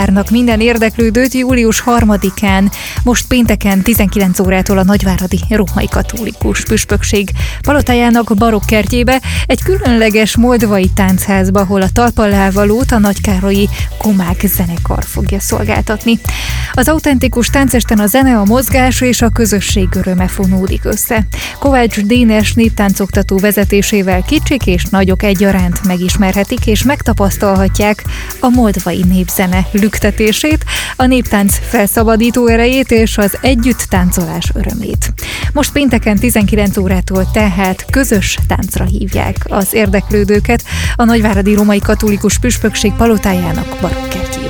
Várnak minden érdeklődőt július 3-án, most pénteken 19 órától a nagyváradi római katolikus püspökség palotájának barokkkertjébe, egy különleges moldvai táncházba, ahol a talpalávalót a Nagykárolyi Komák zenekar fogja szolgáltatni. Az autentikus táncesten a zene, a mozgás és a közösség öröme fonódik össze. Kovács Dénes néptáncoktató vezetésével kicsik és nagyok egyaránt megismerhetik és megtapasztalhatják a moldvai népzene lüktetését, a néptánc felszabadító erejét és az együtt táncolás örömét. Most pénteken 19 órától tehát közös táncra hívják az érdeklődőket a nagyváradi római katolikus püspökség palotájának barokkkertjébe.